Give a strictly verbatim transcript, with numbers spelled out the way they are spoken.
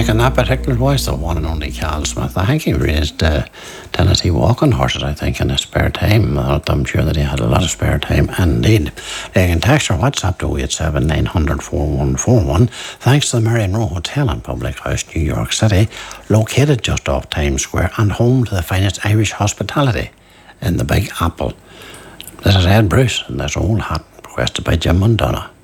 think in that particular voice, the one and only Cal Smith, I think he raised uh, Tennessee walking horses, I think, in his spare time. I'm sure that he had a lot of spare time, indeed. You can text or WhatsApp to oh eight seven nine hundred four one four one. Thanks to the Marion Row Hotel and Public House, New York City, located just off Times Square and home to the finest Irish hospitality in the Big Apple. This is Ed Bruce, and this old hat requested by Jim Mundonna.